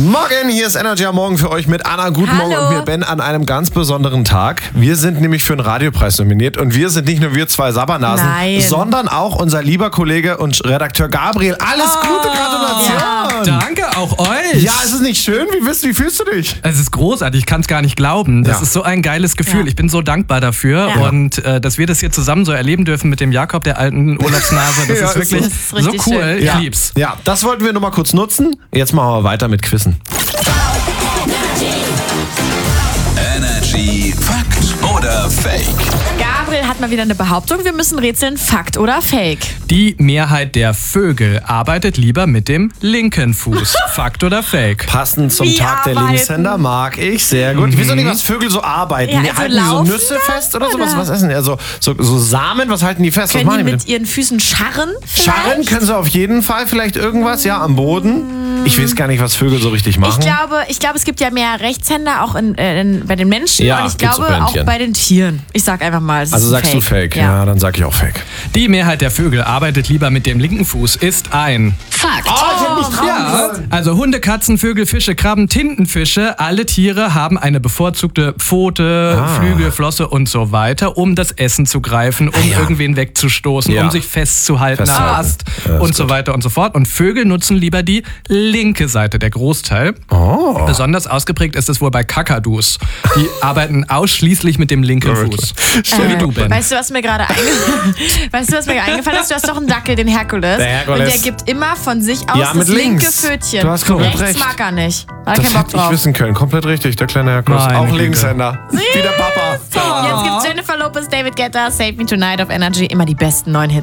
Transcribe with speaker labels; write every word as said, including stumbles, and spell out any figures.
Speaker 1: Morgen, hier ist Energy am Morgen für euch mit Anna. Guten
Speaker 2: Hallo.
Speaker 1: Morgen und mir Ben an einem ganz besonderen Tag. Wir sind nämlich für einen Radiopreis nominiert und wir sind nicht nur wir zwei Sabbernasen,
Speaker 2: Nein.
Speaker 1: sondern auch unser lieber Kollege und Redakteur Gabriel. Alles Gute, Gratulation!
Speaker 2: Ja.
Speaker 3: Danke, auch euch.
Speaker 1: Ja, ist es nicht schön? Wie, bist, wie fühlst du dich?
Speaker 3: Es ist großartig, ich kann es gar nicht glauben. Das
Speaker 1: Ja.
Speaker 3: ist so ein geiles Gefühl.
Speaker 2: Ja.
Speaker 3: Ich bin so dankbar dafür.
Speaker 2: Ja.
Speaker 3: Und äh, dass wir das hier zusammen so erleben dürfen mit dem Jakob, der alten Urlaubsnase, das
Speaker 1: Ja,
Speaker 3: ist wirklich
Speaker 2: das ist
Speaker 3: so
Speaker 2: richtig
Speaker 3: cool.
Speaker 2: schön.
Speaker 3: Ich
Speaker 1: ja.
Speaker 3: lieb's.
Speaker 1: Ja, das wollten wir nur mal kurz nutzen. Jetzt machen wir weiter mit Quizzen.
Speaker 4: Energy Fakt oder Fake?
Speaker 2: Gabriel hat mal wieder eine Behauptung. Wir müssen rätseln, Fakt oder Fake.
Speaker 3: Die Mehrheit der Vögel arbeitet lieber mit dem linken Fuß. Fakt oder Fake?
Speaker 1: Passend zum
Speaker 2: Wie
Speaker 1: Tag der
Speaker 2: arbeiten?
Speaker 1: Linkshänder mag ich sehr gut. Ich weiß auch nicht, was Vögel so arbeiten.
Speaker 2: Ja,
Speaker 1: die
Speaker 2: also
Speaker 1: halten die so
Speaker 2: laufen
Speaker 1: Nüsse
Speaker 2: dann,
Speaker 1: fest oder sowas?
Speaker 2: oder?
Speaker 1: Was essen die? Also so, so Samen, was halten die fest?
Speaker 2: Können
Speaker 1: was
Speaker 2: die
Speaker 1: machen die
Speaker 2: mit
Speaker 1: mit
Speaker 2: ihren Füßen scharren?
Speaker 1: Scharren
Speaker 2: vielleicht?
Speaker 1: können sie auf jeden Fall vielleicht irgendwas, ja, am Boden. Ich weiß gar nicht, was Vögel so richtig machen.
Speaker 2: Ich glaube, ich glaube, es gibt ja mehr Rechtshänder auch in, äh, in, bei den Menschen
Speaker 1: Ja,
Speaker 2: und ich
Speaker 1: gibt's
Speaker 2: glaube
Speaker 1: auch bei den
Speaker 2: auch
Speaker 1: Tieren.
Speaker 2: bei den Tieren. Ich sag einfach mal, es
Speaker 1: Also
Speaker 2: ist
Speaker 1: sagst
Speaker 2: fake.
Speaker 1: du Fake? Ja,
Speaker 2: Ja.
Speaker 1: dann sag ich auch Fake.
Speaker 3: Die Mehrheit der Vögel arbeitet lieber mit dem linken Fuß. Ist ein
Speaker 2: Fakt.
Speaker 3: Ja, also Hunde, Katzen, Vögel, Fische, Krabben, Tintenfische, alle Tiere haben eine bevorzugte Pfote,
Speaker 1: Ah.
Speaker 3: Flügel, Flosse und so weiter, um das Essen zu greifen, um
Speaker 1: ja.
Speaker 3: irgendwen wegzustoßen,
Speaker 1: Ja.
Speaker 3: um sich festzuhalten am
Speaker 1: Festhalten.
Speaker 3: Ast
Speaker 1: Ja, ist
Speaker 3: und so
Speaker 1: gut.
Speaker 3: weiter und so fort. Und Vögel nutzen lieber die linke Seite, der Großteil.
Speaker 1: Oh.
Speaker 3: Besonders ausgeprägt ist es wohl bei Kakadus. Die arbeiten ausschließlich mit dem linken Fuß. Wie du, Ben.
Speaker 2: Weißt du, was mir gerade einge weißt du, was mir gerade eingefallen ist? Du hast doch einen Dackel, den Herkules.
Speaker 1: Der Herkules.
Speaker 2: Und der gibt immer von sich aus
Speaker 1: Ja, mit
Speaker 2: das linke
Speaker 1: links.
Speaker 2: Pfötchen.
Speaker 1: Du hast komplett
Speaker 2: Rechts
Speaker 1: recht.
Speaker 2: mag er nicht. Da hat er
Speaker 1: Das
Speaker 2: keinen Bock
Speaker 1: hätte ich
Speaker 2: drauf.
Speaker 1: wissen können. Komplett richtig, der kleine Herkules.
Speaker 3: Meine
Speaker 1: Auch
Speaker 3: Güte.
Speaker 1: Linkshänder. Wie der Papa.
Speaker 2: Jetzt gibt's Jennifer Lopez, David Guetta, Save Me Tonight auf Energy. Immer die besten neuen Hits.